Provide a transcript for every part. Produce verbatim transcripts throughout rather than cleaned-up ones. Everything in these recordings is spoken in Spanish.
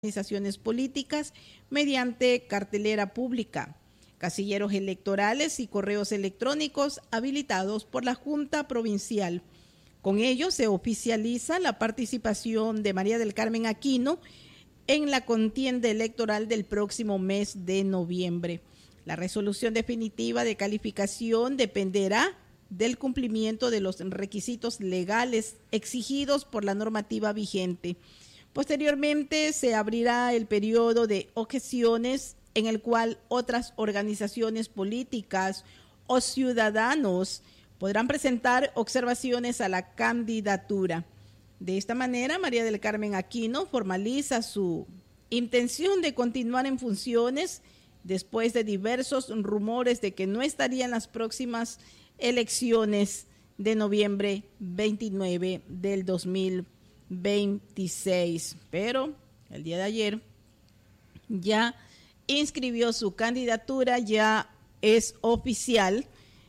organizaciones políticas mediante cartelera pública, casilleros electorales y correos electrónicos habilitados por la Junta Provincial. Con ello se oficializa la participación de María del Carmen Aquino en la contienda electoral del próximo mes de noviembre. La resolución definitiva de calificación dependerá del cumplimiento de los requisitos legales exigidos por la normativa vigente. Posteriormente se abrirá el periodo de objeciones en el cual otras organizaciones políticas o ciudadanos podrán presentar observaciones a la candidatura. De esta manera, María del Carmen Aquino formaliza su intención de continuar en funciones después de diversos rumores de que no estaría en las próximas elecciones de noviembre veintinueve del dos mil veintiséis. Pero el día de ayer ya inscribió su candidatura, ya es oficial,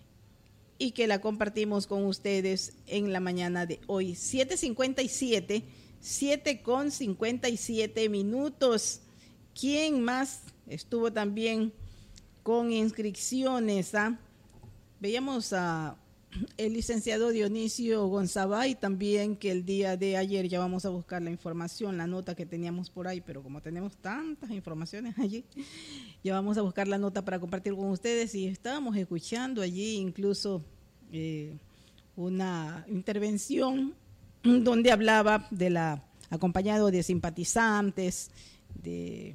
y que la compartimos con ustedes en la mañana de hoy. siete cincuenta y siete, siete con cincuenta y siete minutos. ¿Quién más estuvo también con inscripciones? ¿Ah? Veíamos a el licenciado Dionisio Gonzabay también, que el día de ayer, ya vamos a buscar la información, la nota que teníamos por ahí, pero como tenemos tantas informaciones allí, ya vamos a buscar la nota para compartir con ustedes. Y estábamos escuchando allí incluso eh, una intervención donde hablaba de la, acompañado de simpatizantes, de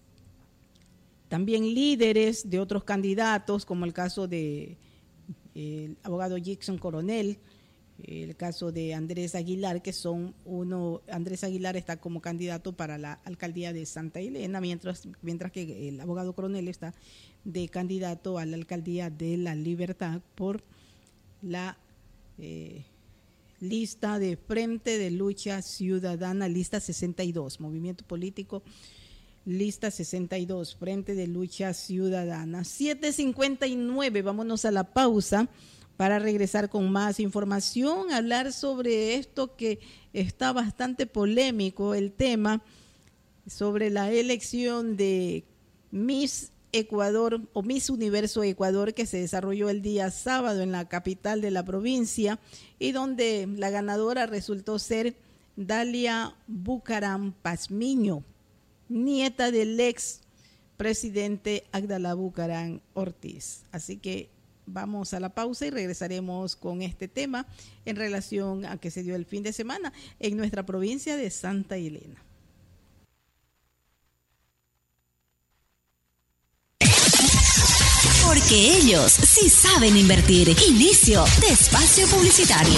también líderes de otros candidatos, como el caso de el abogado Jackson Coronel, el caso de Andrés Aguilar, que son uno, Andrés Aguilar está como candidato para la alcaldía de Santa Elena, mientras, mientras que el abogado Coronel está de candidato a la alcaldía de La Libertad por la eh, lista de Frente de Lucha Ciudadana, lista sesenta y dos, movimiento político lista sesenta y dos, Frente de Lucha Ciudadana. siete cincuenta y nueve, vámonos a la pausa para regresar con más información, hablar sobre esto que está bastante polémico, el tema sobre la elección de Miss Ecuador o Miss Universo Ecuador, que se desarrolló el día sábado en la capital de la provincia y donde la ganadora resultó ser Dalia Bucaram Pazmiño, nieta del ex presidente Agdalá Bucaram Ortiz. Así que vamos a la pausa y regresaremos con este tema en relación a que se dio el fin de semana en nuestra provincia de Santa Elena. Porque ellos sí saben invertir. Inicio de espacio publicitario.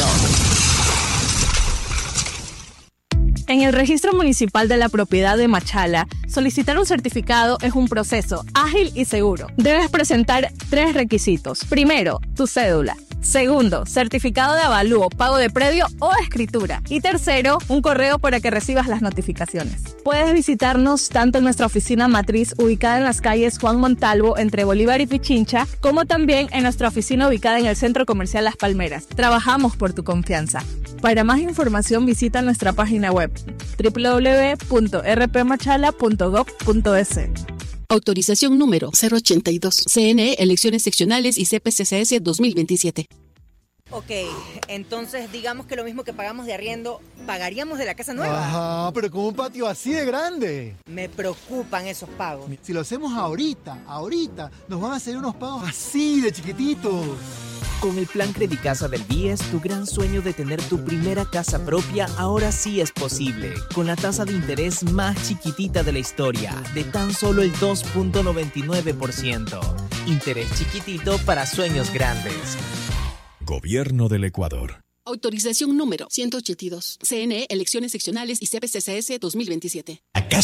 En el Registro Municipal de la Propiedad de Machala, solicitar un certificado es un proceso ágil y seguro. Debes presentar tres requisitos. Primero, tu cédula. Segundo, certificado de avalúo, pago de predio o escritura. Y tercero, un correo para que recibas las notificaciones. Puedes visitarnos tanto en nuestra oficina matriz ubicada en las calles Juan Montalvo entre Bolívar y Pichincha, como también en nuestra oficina ubicada en el Centro Comercial Las Palmeras. Trabajamos por tu confianza. Para más información visita nuestra página web doble u doble u doble u punto r p machala punto gov punto es. Autorización número cero ochenta y dos. C N E, Elecciones Seccionales y C P C C S dos mil veintisiete. Ok, entonces digamos que lo mismo que pagamos de arriendo, ¿pagaríamos de la casa nueva? Ajá, pero con un patio así de grande. Me preocupan esos pagos. Si lo hacemos ahorita, ahorita, nos van a hacer unos pagos así de chiquititos. Con el plan Credicasa del B I E S, tu gran sueño de tener tu primera casa propia ahora sí es posible. Con la tasa de interés más chiquitita de la historia, de tan solo el dos punto noventa y nueve por ciento. Interés chiquitito para sueños grandes. Gobierno del Ecuador. Autorización número ciento ochenta y dos. C N E, Elecciones Seccionales y C P C C S dos mil veintisiete. ¿Acaso